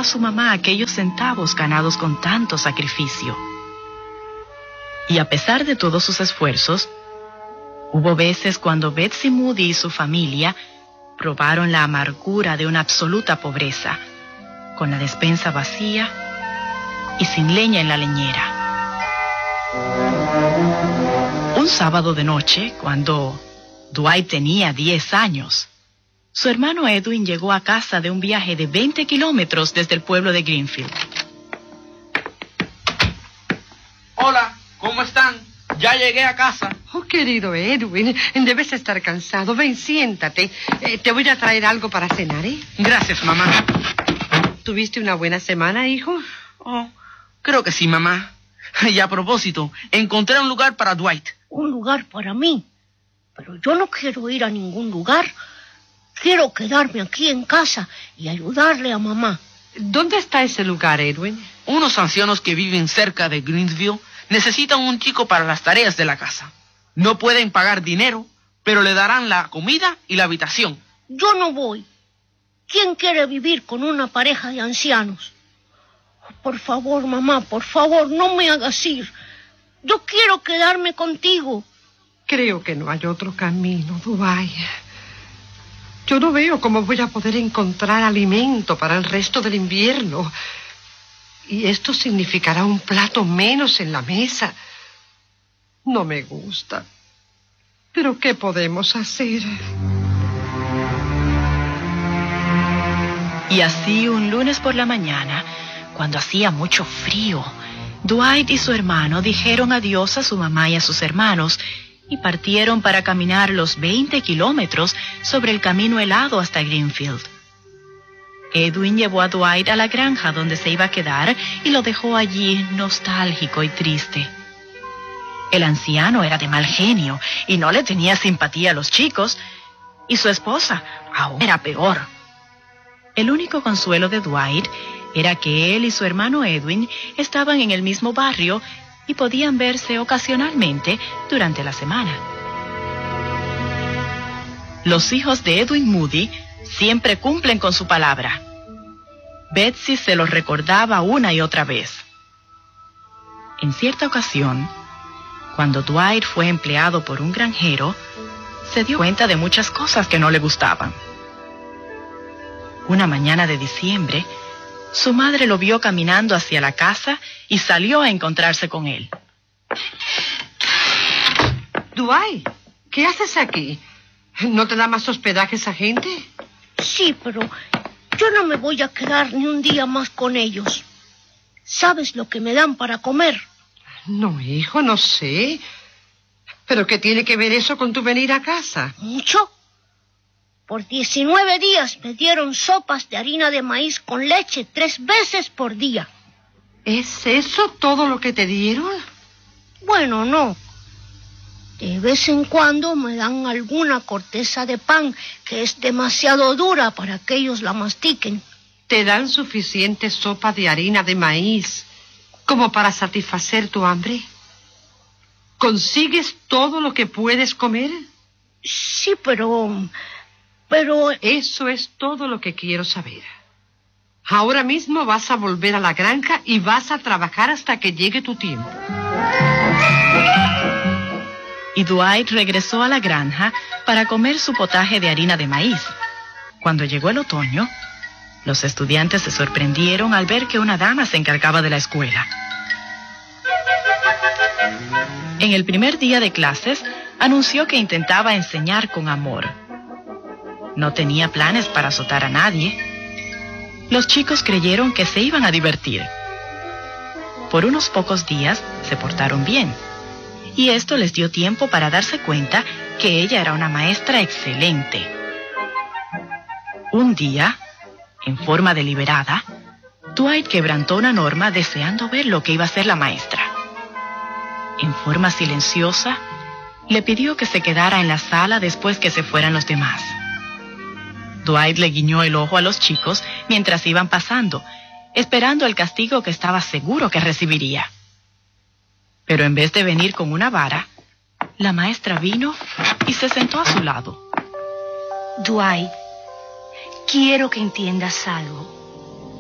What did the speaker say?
a su mamá aquellos centavos ganados con tanto sacrificio. Y a pesar de todos sus esfuerzos, hubo veces cuando Betsy Moody y su familia probaron la amargura de una absoluta pobreza, con la despensa vacía y sin leña en la leñera. Un sábado de noche, cuando Dwight tenía 10 años, su hermano Edwin llegó a casa de un viaje de 20 kilómetros desde el pueblo de Greenfield. Hola, ¿cómo están? Ya llegué a casa. Oh, querido Edwin, debes estar cansado. Ven, siéntate. Te voy a traer algo para cenar, ¿eh? Gracias, mamá. ¿Tuviste una buena semana, hijo? Oh, creo que sí, mamá. Y a propósito, encontré un lugar para Dwight. Un lugar para mí. Pero yo no quiero ir a ningún lugar. Quiero quedarme aquí en casa y ayudarle a mamá. ¿Dónde está ese lugar, Edwin? Unos ancianos que viven cerca de Greensville necesitan un chico para las tareas de la casa. No pueden pagar dinero, pero le darán la comida y la habitación. Yo no voy. ¿Quién quiere vivir con una pareja de ancianos? Por favor, mamá, por favor, no me hagas ir. Yo quiero quedarme contigo. Creo que no hay otro camino, Dwight. Yo no veo cómo voy a poder encontrar alimento para el resto del invierno. Y esto significará un plato menos en la mesa. No me gusta. ¿Pero qué podemos hacer? Y así, un lunes por la mañana, cuando hacía mucho frío, Dwight y su hermano dijeron adiós a su mamá y a sus hermanos y partieron para caminar los 20 kilómetros sobre el camino helado hasta Greenfield. Edwin llevó a Dwight a la granja donde se iba a quedar y lo dejó allí nostálgico y triste. El anciano era de mal genio y no le tenía simpatía a los chicos, y su esposa aún era peor. El único consuelo de Dwight era que él y su hermano Edwin estaban en el mismo barrio y podían verse ocasionalmente durante la semana. Los hijos de Edwin Moody siempre cumplen con su palabra. Betsy se lo recordaba una y otra vez. En cierta ocasión, cuando Dwight fue empleado por un granjero, se dio cuenta de muchas cosas que no le gustaban. Una mañana de diciembre, su madre lo vio caminando hacia la casa y salió a encontrarse con él. Dwight, ¿qué haces aquí? ¿No te da más hospedaje esa gente? Sí, pero yo no me voy a quedar ni un día más con ellos. ¿Sabes lo que me dan para comer? No, hijo, no sé. ¿Pero qué tiene que ver eso con tu venir a casa? ¿Mucho? Por 19 días me dieron sopas de harina de maíz con leche 3 veces por día. ¿Es eso todo lo que te dieron? Bueno, no. De vez en cuando me dan alguna corteza de pan que es demasiado dura para que ellos la mastiquen. ¿Te dan suficiente sopa de harina de maíz como para satisfacer tu hambre? ¿Consigues todo lo que puedes comer? Sí, pero... Eso es todo lo que quiero saber. Ahora mismo vas a volver a la granja y vas a trabajar hasta que llegue tu tiempo. Y Dwight regresó a la granja para comer su potaje de harina de maíz. Cuando llegó el otoño, los estudiantes se sorprendieron al ver que una dama se encargaba de la escuela. En el primer día de clases, anunció que intentaba enseñar con amor. No tenía planes para azotar a nadie. Los chicos creyeron que se iban a divertir. Por unos pocos días se portaron bien, y esto les dio tiempo para darse cuenta que ella era una maestra excelente. Un día, en forma deliberada, Dwight quebrantó una norma deseando ver lo que iba a hacer la maestra. En forma silenciosa, le pidió que se quedara en la sala después que se fueran los demás. Dwight le guiñó el ojo a los chicos mientras iban pasando, esperando el castigo que estaba seguro que recibiría. Pero en vez de venir con una vara, la maestra vino y se sentó a su lado. Dwight, quiero que entiendas algo.